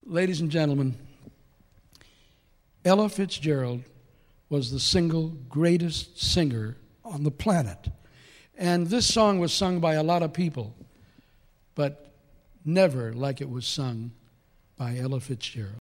Ladies and gentlemen, Ella Fitzgerald was the single greatest singer on the planet. And this song was sung by a lot of people, but never like it was sung by Ella Fitzgerald.